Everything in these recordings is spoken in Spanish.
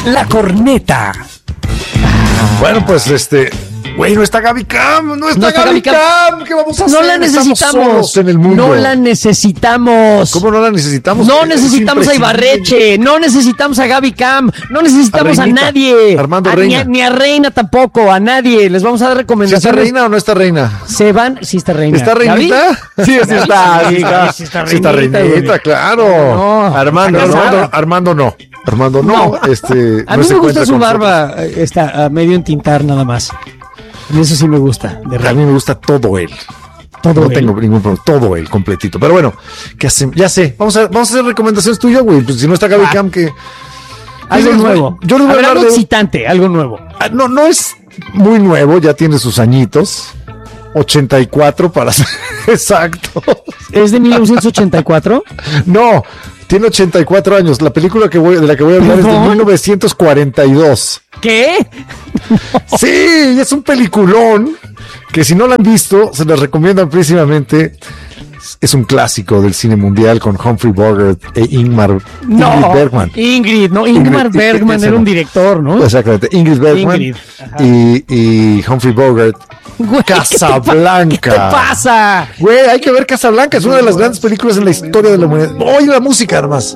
La Corneta. Bueno, pues güey, no está Gaby Cam, no está Gaby Cam. ¿Qué vamos a hacer? No la necesitamos. Estamos solos en el mundo. No la necesitamos. ¿Cómo no la necesitamos? No necesitamos a Ibarreche, no necesitamos a Gaby Cam, no necesitamos a nadie. Armando Reina. Ni a Reina tampoco, a nadie. Les vamos a dar ¿Sí recomendaciones. está Reina o no está Reina? Se van, sí está Reina. ¿Está Reinita? ¿Gaby? Sí está. Sí está Sí está Reinita, Reinita, güey. claro. No, Armando no. Armando no. A mí me gusta su barba, a medio entintar nada más. Y eso sí me gusta. A mí me gusta todo él. Todo no él. tengo ningún problema, todo él completito. Pero bueno, ¿qué hacemos? Ya sé. Vamos a hacer recomendaciones tuyas, güey. Pues si no está Gaby Cam, que Algo nuevo. Yo les voy a hablar algo de excitante, algo nuevo. No es muy nuevo, ya tiene sus añitos. 84 para ser exacto. ¿Es de 1984? No, tiene 84 años. La película de la que voy a hablar es de 1942. ¿Qué? Sí, es un peliculón que si no la han visto, se les recomiendo amplísimamente. Es un clásico del cine mundial con Humphrey Bogart e Ingrid Bergman. Ingmar Bergman era un director, ¿no? Exactamente, Ingrid Bergman y Humphrey Bogart. Güey, Casablanca. ¿Qué te pasa? Güey, hay que ver Casablanca, es una de las grandes películas en la historia de la humanidad. Oye la música, además.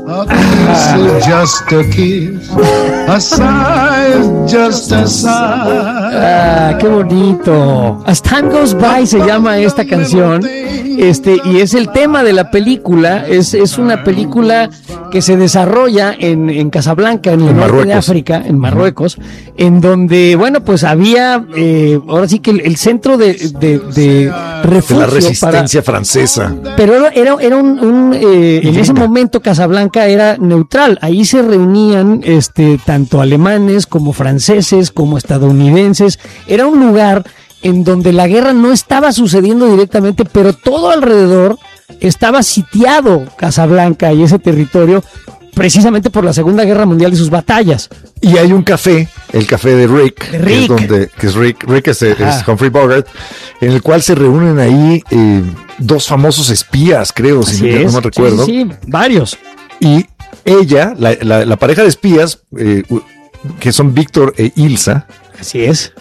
Just a kiss, a sigh, just a sigh. Qué bonito. As Time Goes By se llama esta canción. Y es el tema de la película. Es una película que se desarrolla en Casablanca, en el norte de África, en Marruecos, en donde, bueno, pues había, ahora sí que el centro de refugio. De la resistencia francesa. Pero era en ese momento Casablanca era neutral. Ahí se reunían, tanto alemanes como franceses, como estadounidenses. Era un lugar en donde la guerra no estaba sucediendo directamente, pero todo alrededor estaba sitiado Casablanca y ese territorio, precisamente por la Segunda Guerra Mundial y sus batallas. Y hay un café, el café de Rick. Rick es Humphrey Bogart, en el cual se reúnen ahí dos famosos espías, creo, no me recuerdo. Sí, varios. Y ella, la pareja de espías, que son Víctor e Ilsa. Así es.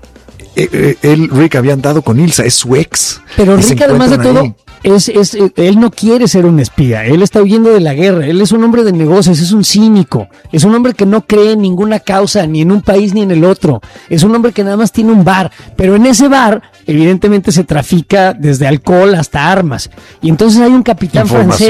Rick había andado con Ilsa, es su ex. Pero Rick, además de todo, él no quiere ser un espía, él está huyendo de la guerra, él es un hombre de negocios, es un cínico, es un hombre que no cree en ninguna causa, ni en un país ni en el otro, es un hombre que nada más tiene un bar, pero en ese bar evidentemente se trafica desde alcohol hasta armas, y entonces hay un capitán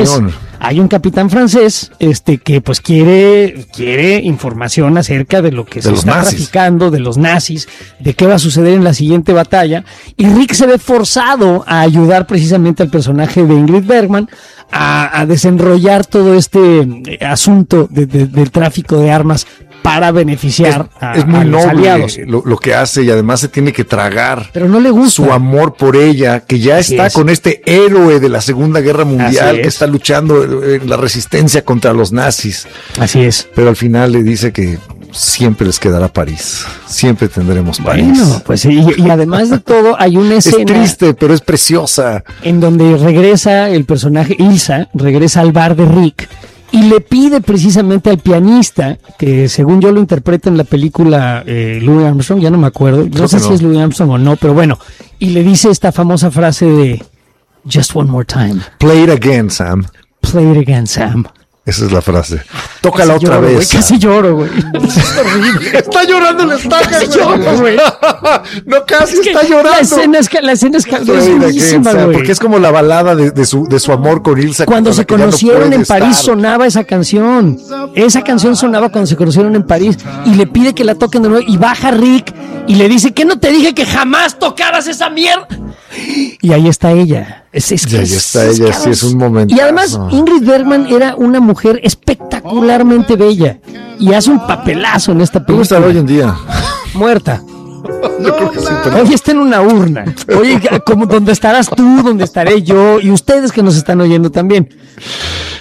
francés, que pues quiere información acerca de lo que se está traficando, de los nazis, de qué va a suceder en la siguiente batalla, y Rick se ve forzado a ayudar precisamente al personaje de Ingrid Bergman a desenrollar todo este asunto del tráfico de armas para beneficiar a los aliados. Lo que hace, y además se tiene que tragar, pero no le gusta su amor por ella, que ya está con este héroe de la Segunda Guerra Mundial, que está luchando en la resistencia contra los nazis. Así es. Pero al final le dice que siempre les quedará París, siempre tendremos París. Bueno, pues y además de todo hay una escena, es triste, pero es preciosa, en donde regresa el personaje Ilsa, regresa al bar de Rick y le pide precisamente al pianista, que según yo lo interpreta en la película Louis Armstrong, ya no me acuerdo, no sé si es Louis Armstrong o no, pero bueno, y le dice esta famosa frase de "Just one more time. Play it again, Sam. Play it again, Sam." Esa es la frase. Tócala otra vez. Güey, casi lloro, güey. Es horrible. Está llorando el estaca, güey. No, casi está llorando. La escena es bellísima, güey. Porque es como la balada de su amor con Ilsa. Cuando se conocieron en París sonaba esa canción. Esa canción sonaba cuando se conocieron en París. Y le pide que la toquen de nuevo. Y baja Rick y le dice, ¿qué no te dije que jamás tocaras esa mierda? Y ahí está ella. Sí, es un momento. Y además, Ingrid Bergman era una mujer espectacularmente bella. Y hace un papelazo en esta película. ¿Cómo está hoy en día? Muerta. Yo creo que sí, hoy está en una urna. Oye, como donde estarás tú, donde estaré yo, y ustedes que nos están oyendo también.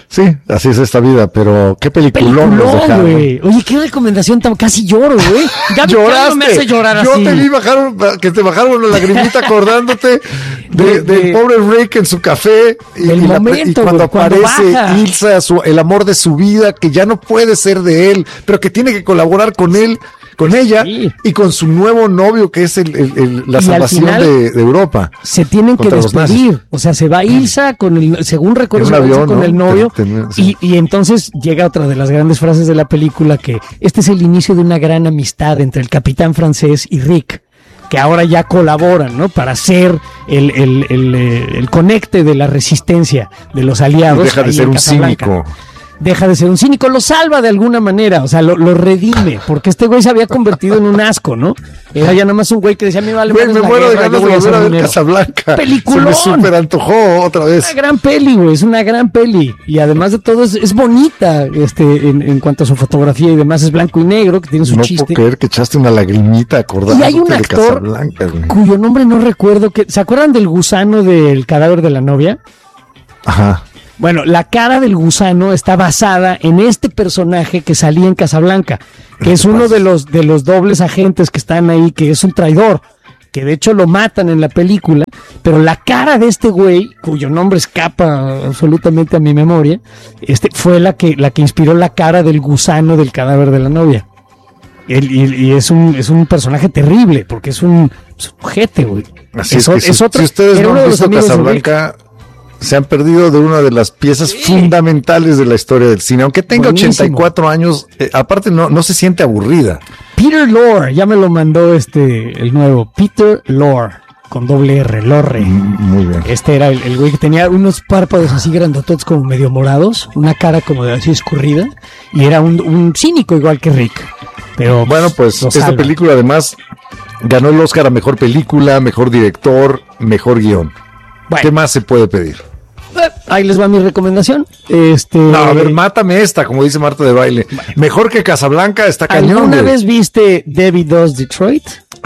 Sí, así es esta vida, pero qué peliculón nos dejaron. Güey. Oye, qué recomendación tan... Casi lloro, güey. Lloraste. Me hace llorar Yo así. te vi que te bajaron una lagrimita acordándote del pobre Rick en su café y cuando aparece Ilsa, el amor de su vida, que ya no puede ser de él, pero que tiene que colaborar con él, con ella, sí, y con su nuevo novio, que es la salvación de Europa. Se tienen que despedir. O sea, se va Ilsa según recuerdo, avión, con el novio. Sí. Y entonces llega otra de las grandes frases de la película, que este es el inicio de una gran amistad entre el capitán francés y Rick, que ahora ya colaboran, ¿no? Para ser el conecte de la resistencia de los aliados. Y deja de ser un cínico. Deja de ser un cínico, lo salva de alguna manera, o sea, lo redime, porque este güey se había convertido en un asco, ¿no? Era ya nada más un güey que decía, me vale, güey, me muero de ganas de volver a ver Casablanca. Peliculón. Se me súper antojó otra vez. Es una gran peli, güey, es una gran peli, y además de todo es bonita, en cuanto a su fotografía y demás, es blanco y negro, que tiene su chiste. No puedo creer que echaste una lagrimita acordándote y hay un actor cuyo nombre no recuerdo, ¿se acuerdan del gusano del cadáver de la novia? Ajá. Bueno, la cara del gusano está basada en este personaje que salía en Casablanca, que es uno de los dobles agentes que están ahí, que es un traidor, que de hecho lo matan en la película, pero la cara de este güey, cuyo nombre escapa absolutamente a mi memoria, fue la que inspiró la cara del gusano del cadáver de la novia. Y es un personaje terrible, porque es un ojete, güey. Así es que si ustedes no han visto Casablanca, se han perdido de una de las piezas fundamentales de la historia del cine. Aunque tenga 84 años, aparte no se siente aburrida. Peter Lorre, ya me lo mandó el nuevo. Peter Lorre, con doble R, Lorre. Muy bien. Este era el güey que tenía unos párpados así grandototes como medio morados, una cara como de así escurrida, y era un cínico igual que Rick. Pero bueno, pues esta película además ganó el Oscar a Mejor Película, Mejor Director, Mejor Guión. Bueno. ¿Qué más se puede pedir? Ahí les va mi recomendación. No, a ver, mátame esta, como dice Marta de Baile. Mejor que Casablanca, está cañón. ¿Alguna vez viste Debbie Does Detroit?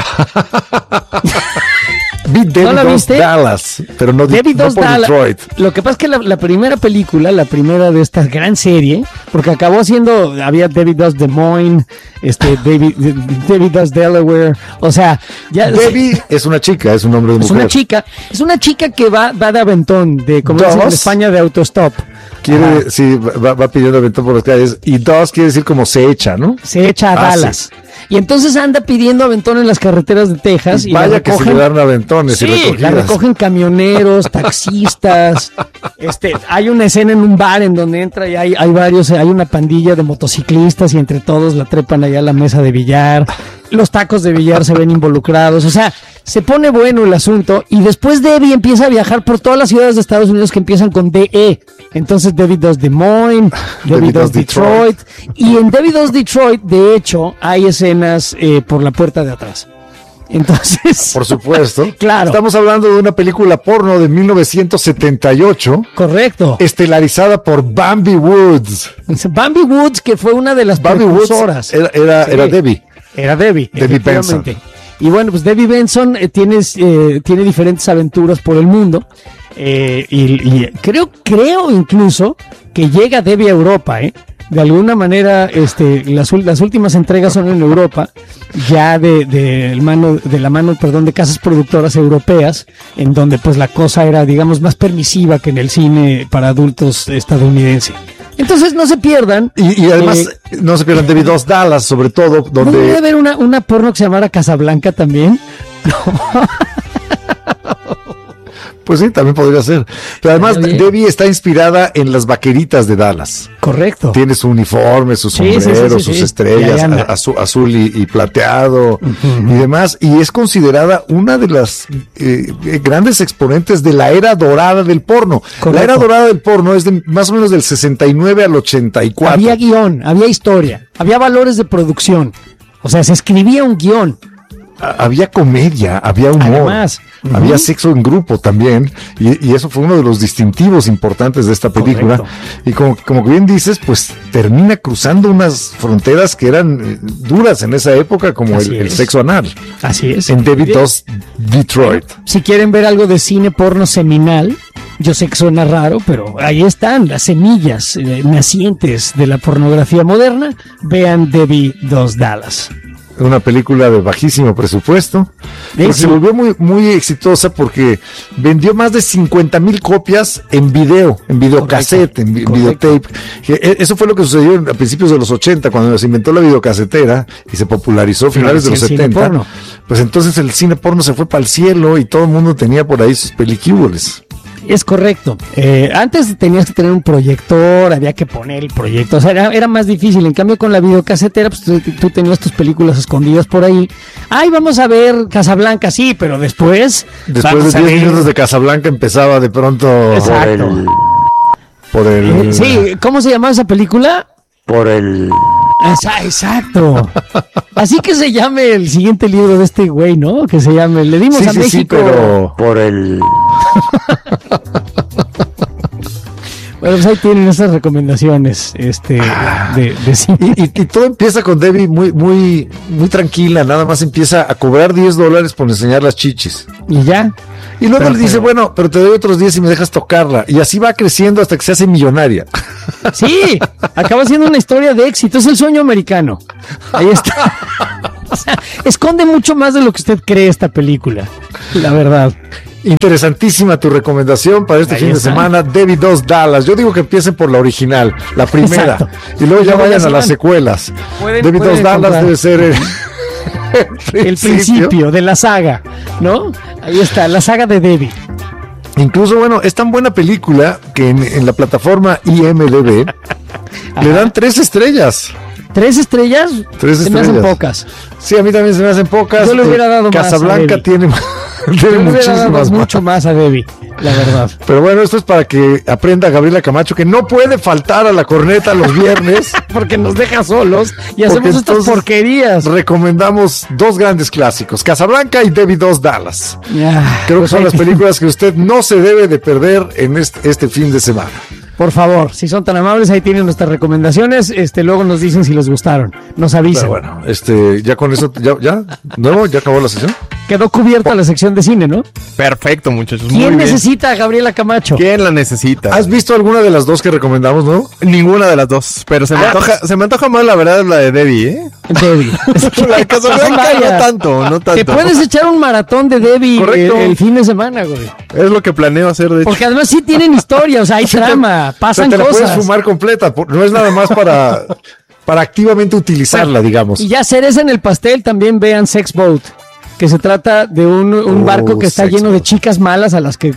Vi Debbie Does Dallas, pero no por Detroit. Lo que pasa es que la primera película, la primera de esta gran serie, porque acabó había Debbie Does Des Moines, Debbie Does Delaware, o sea, ya. Debbie es una chica, es un nombre de mujer. Es una chica que va de aventón, como dicen en España, de autostop. Sí, va pidiendo aventón por las calles, y Does quiere decir como se echa, ¿no? Se echa a Dallas. Sí. Y entonces anda pidiendo aventón en las carreteras de Texas. Y vaya que se le dan aventones. Sí, la recogen camioneros, taxistas. Hay una escena en un bar en donde entra y hay una pandilla de motociclistas y entre todos la trepan allá a la mesa de billar. Los tacos de billar se ven involucrados. O sea, se pone bueno el asunto. Y después Debbie empieza a viajar por todas las ciudades de Estados Unidos que empiezan con DE. Entonces Debbie Does Des Moines, Debbie Does Detroit. Y en Debbie Does Detroit, de hecho, hay escenas por la puerta de atrás. Entonces, por supuesto. Claro. Estamos hablando de una película porno de 1978. Correcto. Estelarizada por Bambi Woods. Bambi Woods, que fue una de las precursoras. Era Debbie. Era Debbie Benson. Y bueno, pues Debbie Benson tiene diferentes aventuras por el mundo. Y creo incluso que llega Debbie a Europa, de alguna manera, las últimas entregas son en Europa, ya de la mano de casas productoras europeas, en donde pues la cosa era, digamos, más permisiva que en el cine para adultos estadounidense. Entonces no se pierdan. Y además no se pierdan Debbie Does Dallas, sobre todo, donde... ¿No debe haber una porno que se llamara Casablanca también? No. Pues sí, también podría ser. Pero además, Debbie está inspirada en las vaqueritas de Dallas. Correcto. Tiene su uniforme, sus sombreros, sus estrellas, azul y plateado y demás. Y es considerada una de las grandes exponentes de la era dorada del porno. Correcto. La era dorada del porno es de más o menos del 69 al 84. Había guión, había historia, había valores de producción. O sea, se escribía un guión. Había comedia, había humor, además, había sexo en grupo también, y eso fue uno de los distintivos importantes de esta película. Correcto. Y como bien dices, pues termina cruzando unas fronteras que eran duras en esa época, como el sexo anal. Así es. En Debbie Does Detroit. Si quieren ver algo de cine porno seminal, Yo sé que suena raro, pero ahí están las semillas nacientes de la pornografía moderna. Vean Debbie Does Dallas. Una película de bajísimo presupuesto, pero se volvió muy, muy exitosa porque vendió más de 50,000 copias en videocassette, en videotape. Eso fue lo que sucedió a principios de los 80, cuando se inventó la videocasetera y se popularizó a finales de los 70. Pues entonces el cine porno se fue para el cielo y todo el mundo tenía por ahí sus peliquíboles. Es correcto. Antes tenías que tener un proyector, había que poner el proyector, o sea, era más difícil. En cambio, con la videocasetera, pues tú tenías tus películas escondidas por ahí. Ay, vamos a ver Casablanca, sí, pero después de 10 minutos de Casablanca empezaba de pronto. Exacto. Por el sí, ¿cómo se llamaba esa película? Exacto. Así que se llame el siguiente libro de este güey, ¿no? Que se llame Le dimos a México. Sí, pero Bueno, pues ahí tienen esas recomendaciones de cine. Y todo empieza con Debbie muy, muy, muy tranquila, nada más empieza a cobrar $10 por enseñar las chichis. Y ya. Y luego le dice, bueno, pero te doy otros 10 si me dejas tocarla. Y así va creciendo hasta que se hace millonaria. Sí, acaba siendo una historia de éxito. Es el sueño americano. Ahí está. O sea, esconde mucho más de lo que usted cree esta película, la verdad. Interesantísima tu recomendación para este fin de semana, Debbie Does Dallas. Yo digo que empiecen por la original, la primera. Exacto. Y luego ya vayan a las secuelas. Debbie Does Dallas debe ser el principio de la saga, ¿no? Ahí está, la saga de Debbie. Incluso, bueno, es tan buena película que en la plataforma IMDb le dan 3 estrellas. ¿3 estrellas? 3 estrellas. Se me hacen pocas. Sí, a mí también se me hacen pocas. Yo le hubiera dado Casablanca más. Casablanca tiene muchísimas mucho más a Debbie, la verdad. Pero bueno, esto es para que aprenda Gabriela Camacho que no puede faltar a la corneta los viernes. Porque nos deja solos y hacemos estas porquerías. Recomendamos 2 grandes clásicos, Casablanca y Debbie Does Dallas. Creo que son las películas que usted no se debe de perder en este fin de semana. Por favor, si son tan amables, ahí tienen nuestras recomendaciones. Luego nos dicen si les gustaron, nos avisan. Pero bueno, ya con eso, ya acabó la sesión. Quedó cubierta la sección de cine, ¿no? Perfecto, muchachos. ¿Quién necesita a Gabriela Camacho? ¿Quién la necesita? ¿Has visto alguna de las 2 que recomendamos, no? Ninguna de las 2, pero se me antoja más, la verdad, la de Debbie, ¿eh? Debbie. La de Casablanca no tanto. Te puedes echar un maratón de Debbie el fin de semana, güey. Es lo que planeo hacer, de hecho. Porque además sí tienen historia, o sea, hay trama, pasan te cosas. Te la puedes fumar completa, no es nada más para activamente utilizarla, digamos. Y ya cereza en el pastel, también vean Sex Boat, que se trata de un barco que está lleno de chicas malas, además de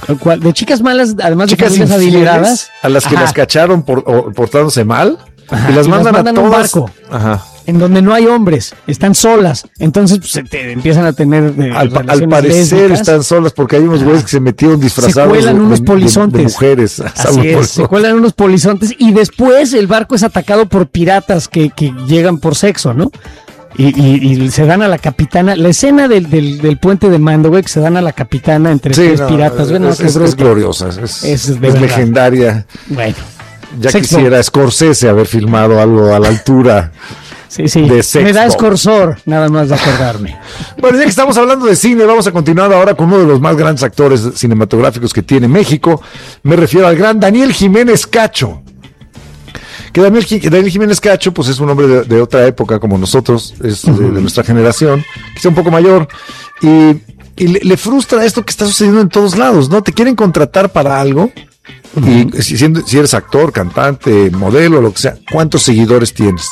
familias adineradas, a las que las cacharon portándose mal. Ajá, y las mandan a todas, un barco. Ajá. En donde no hay hombres, están solas. Entonces pues, empiezan a tener al parecer lésbicas. Están solas porque hay unos güeyes que se metieron disfrazados. Se cuelan unos polizontes. De mujeres. Así es, se cuelan unos polizontes y después el barco es atacado por piratas que llegan por sexo, ¿no? Y se dan a la capitana. La escena del puente de mando, güey, que se dan a la capitana entre 3 piratas. Bueno, es gloriosa, es legendaria. Bueno. Ya quisiera Scorsese haber filmado algo a la altura. Sí. Me da escorzor, nada más de acordarme. Bueno, ya que estamos hablando de cine, vamos a continuar ahora con uno de los más grandes actores cinematográficos que tiene México. Me refiero al gran Daniel Jiménez Cacho. Que Daniel Jiménez Cacho, pues es un hombre de otra época como nosotros, es de nuestra generación, quizá un poco mayor, y le frustra esto que está sucediendo en todos lados, ¿no? Te quieren contratar para algo. Y si eres actor, cantante, modelo, lo que sea, ¿cuántos seguidores tienes?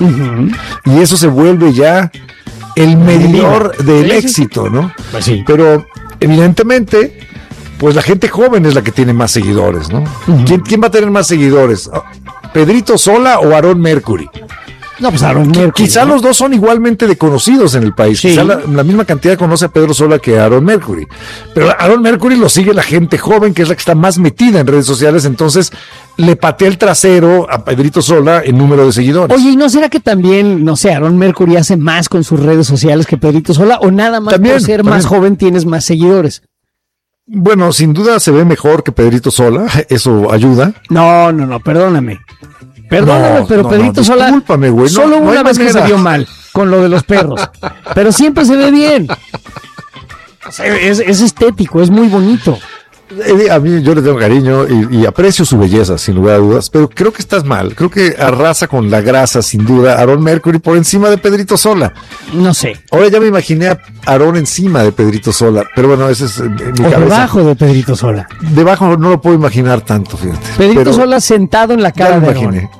Y eso se vuelve ya el medidor del éxito, ¿no? Pues sí. Pero evidentemente, pues la gente joven es la que tiene más seguidores, ¿no? ¿Quién va a tener más seguidores? ¿Pedrito Sola o Aaron Mercury? No, pues Aaron Mercury. Quizá los dos son igualmente de conocidos en el país. Sí. Quizá la misma cantidad conoce a Pedro Sola que a Aaron Mercury. Pero a Aaron Mercury lo sigue la gente joven, que es la que está más metida en redes sociales. Entonces le patea el trasero a Pedrito Sola en número de seguidores. Oye, ¿y no será que también, no sé, Aaron Mercury hace más con sus redes sociales que Pedrito Sola? ¿O nada más por ser más joven tienes más seguidores? Bueno, sin duda se ve mejor que Pedrito Sola. Eso ayuda. No, perdóname. Pero Pedrito Sola, güey, solo una vez que se vio mal con lo de los perros, pero siempre se ve bien. O sea, es estético, es muy bonito. Eddie, a mí yo le tengo cariño y aprecio su belleza, sin lugar a dudas, pero creo que estás mal. Creo que arrasa con la grasa, sin duda, Aaron Mercury por encima de Pedrito Sola. No sé. Ahora ya me imaginé a Aaron encima de Pedrito Sola, pero bueno, ese es mi cabeza. Debajo de Pedrito Sola. Debajo no lo puedo imaginar tanto, fíjate. Pedrito Sola sentado en la cara de Aaron.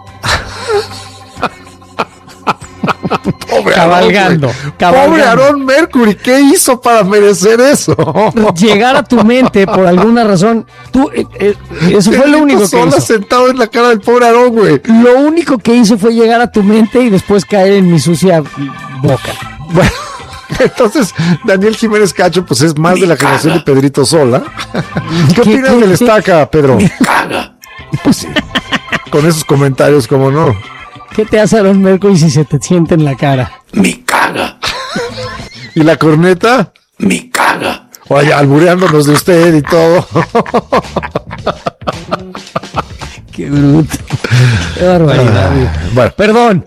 Cabalgando. Pobre Aaron Mercury, ¿qué hizo para merecer eso? Llegar a tu mente por alguna razón. Eso fue lo único que hizo. Sentado en la cara del pobre Aaron, güey. Lo único que hizo fue llegar a tu mente y después caer en mi sucia boca. Bueno, entonces Daniel Jiménez Cacho pues es más de la generación de Pedrito Sola. ¿Qué opinas del Estaca, Pedro? Me caga. Pues sí, con esos comentarios, como no. ¿Qué te hace Aaron Mercury si se te siente en la cara? Me caga. ¿Y la corneta? Me caga. Oye, albureándonos de usted y todo. Qué bruto. Qué barbaridad. Bueno. Perdón.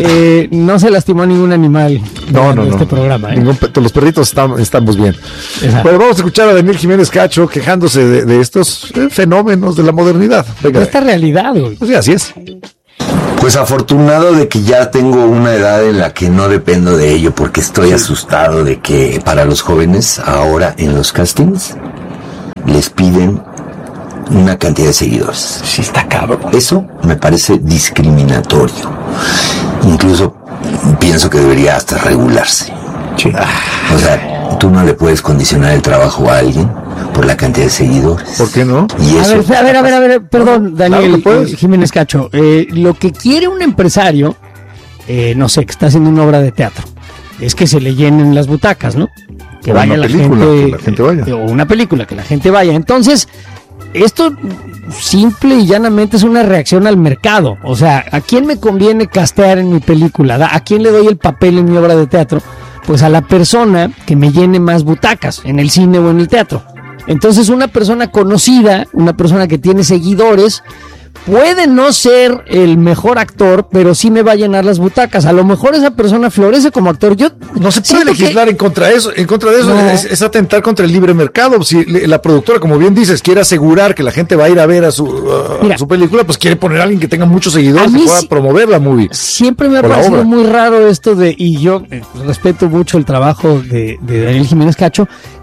No se lastimó ningún animal no, este programa. Los perritos estamos bien. Exacto. Pero vamos a escuchar a Daniel Jiménez Cacho quejándose de estos fenómenos de la modernidad. Venga, esta realidad, güey. Pues sí, así es. Pues afortunado de que ya tengo una edad en la que no dependo de ello, porque estoy asustado de que para los jóvenes ahora en los castings les piden una cantidad de seguidores. Sí está cabrón. Eso me parece discriminatorio. Incluso pienso que debería hasta regularse. Sí. O sea, tú no le puedes condicionar el trabajo a alguien por la cantidad de seguidores. ¿Por qué no? Y eso, A ver, perdón, Daniel Claro, Jiménez Cacho. Lo que quiere un empresario, no sé, que está haciendo una obra de teatro, es que se le llenen las butacas, ¿no? Que O vaya una la película, gente, que la gente vaya. O una película, que la gente vaya. Entonces, esto simple y llanamente es una reacción al mercado. O sea, ¿a quién me conviene castear en mi película? ¿A quién le doy el papel en mi obra de teatro? Pues a la persona que me llene más butacas, en el cine o en el teatro. Entonces una persona conocida, una persona que tiene seguidores, puede no ser el mejor actor, pero sí me va a llenar las butacas. A lo mejor esa persona florece como actor. Yo no se puede legislar en contra de eso. No. Es atentar contra el libre mercado. Si la productora, como bien dices, quiere asegurar que la gente va a ir a ver a su película, pues quiere poner a alguien que tenga muchos seguidores y pueda promover la movie. Siempre me ha parecido muy raro esto y yo respeto mucho el trabajo de Daniel Jiménez Cacho,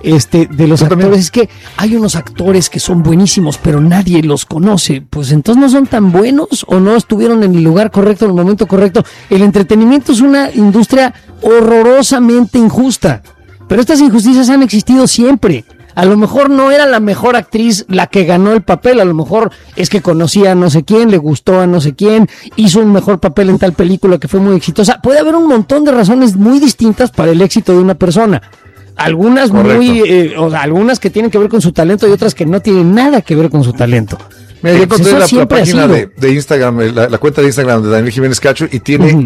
de los actores. Es que hay unos actores que son buenísimos, pero nadie los conoce. Pues entonces no son tan buenos o no estuvieron en el lugar correcto en el momento correcto. El entretenimiento es una industria horrorosamente injusta, pero estas injusticias han existido siempre. A lo mejor no era la mejor actriz la que ganó el papel, a lo mejor es que conocía a no sé quién, le gustó a no sé quién, hizo un mejor papel en tal película que fue muy exitosa. Puede haber un montón de razones muy distintas para el éxito de una persona. Algunas algunas que tienen que ver con su talento y otras que no tienen nada que ver con su talento. Mira, yo encontré la página de Instagram, la cuenta de Instagram de Daniel Jiménez Cacho y tiene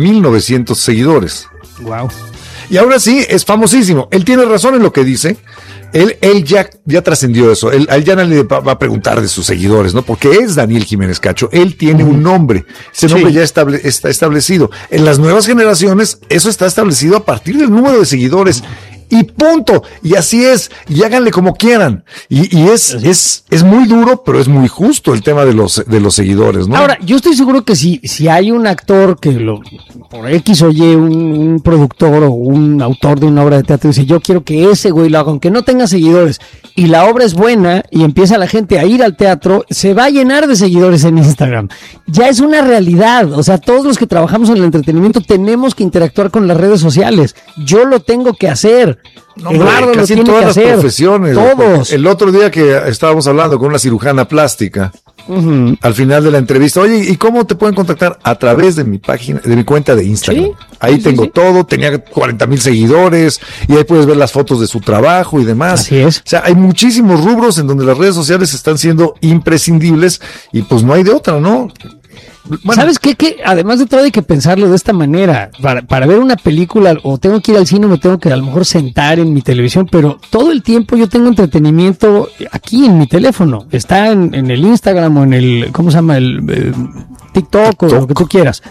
8,900 seguidores. Wow. Y ahora sí, es famosísimo. Él tiene razón en lo que dice. Él ya trascendió eso. Él ya no le va a preguntar de sus seguidores, ¿no? Porque es Daniel Jiménez Cacho. Él tiene un nombre. Ese nombre ya está establecido. En las nuevas generaciones, eso está establecido a partir del número de seguidores. Y punto. Y así es. Y háganle como quieran. Y es muy duro, pero es muy justo el tema de los seguidores, ¿no? Ahora, yo estoy seguro que si hay un actor que por X o Y, un productor o un autor de una obra de teatro dice, yo quiero que ese güey lo haga, aunque no tenga seguidores, y la obra es buena y empieza la gente a ir al teatro, se va a llenar de seguidores en Instagram. Ya es una realidad. O sea, todos los que trabajamos en el entretenimiento tenemos que interactuar con las redes sociales. Yo lo tengo que hacer. No, Eduardo casi lo tiene todas que las hacer. Profesiones. Todos. El otro día que estábamos hablando con una cirujana plástica, al final de la entrevista, oye, ¿y cómo te pueden contactar? A través de mi página, de mi cuenta de Instagram. ¿Sí? Ahí tengo todo, tenía 40,000 seguidores y ahí puedes ver las fotos de su trabajo y demás. Así es. O sea, hay muchísimos rubros en donde las redes sociales están siendo imprescindibles y pues no hay de otra, ¿no? Bueno. ¿Sabes qué? Que además de todo hay que pensarlo de esta manera. Para ver una película o tengo que ir al cine o me tengo que a lo mejor sentar en mi televisión, pero todo el tiempo yo tengo entretenimiento aquí en mi teléfono. Está en el Instagram o en el, ¿cómo se llama? El TikTok o lo que tú quieras.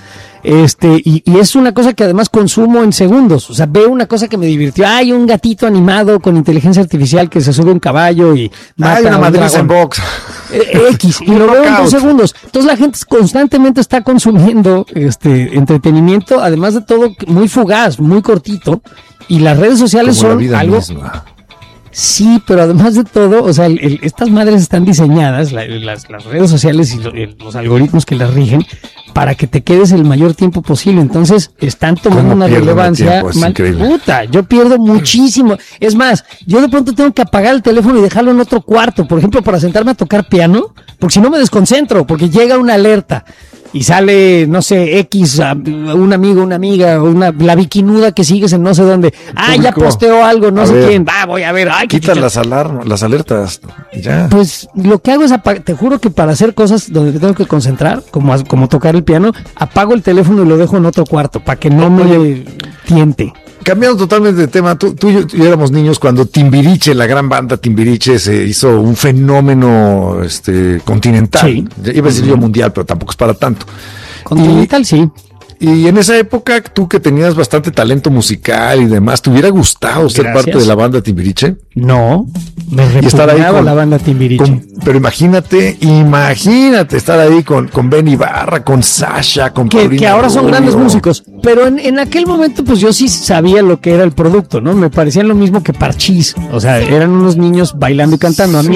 Y es una cosa que además consumo en segundos. O sea, veo una cosa que me divirtió. Hay un gatito animado con inteligencia artificial que se sube a un caballo y mata Hay una a un madriza en dragón. box. X, y lo veo en 2 segundos. Entonces la gente constantemente está consumiendo entretenimiento, además de todo muy fugaz, muy cortito, y las redes sociales Como la son vida algo... misma. Sí, pero además de todo, o sea, estas madres están diseñadas, las redes sociales y los algoritmos que las rigen, para que te quedes el mayor tiempo posible. Entonces, están tomando ¿Cómo una pierden el relevancia. tiempo? Es increíble. Puta, yo pierdo muchísimo. Es más, yo de pronto tengo que apagar el teléfono y dejarlo en otro cuarto, por ejemplo, para sentarme a tocar piano, porque si no me desconcentro, porque llega una alerta. Y sale, no sé, X, un amigo, una amiga, la bikinuda que sigues en no sé dónde. Ah, ya Público. posteó algo, no A sé ver. quién. Voy a ver. Ay, Quita las alertas. Y ya. Pues lo que hago es, te juro que para hacer cosas donde me tengo que concentrar, como tocar el piano, apago el teléfono y lo dejo en otro cuarto, para que no me tiente. Cambiando totalmente de tema, tú y yo éramos niños cuando Timbiriche, la gran banda Timbiriche, se hizo un fenómeno continental. Sí. Iba a decir yo mundial, pero tampoco es para tanto. Continental, sí. Y en esa época, tú que tenías bastante talento musical y demás, ¿te hubiera gustado ser Gracias. parte de la banda Timbiriche? No, me Y estar ahí repugnaba con la banda Timbiriche. Pero imagínate estar ahí con Ben Ibarra, con Sasha, con Que Paulina ahora son Rubio. grandes músicos, pero en aquel momento pues yo sí sabía lo que era el producto, ¿no? Me parecían lo mismo que Parchís, o sea, eran unos niños bailando y cantando. A mí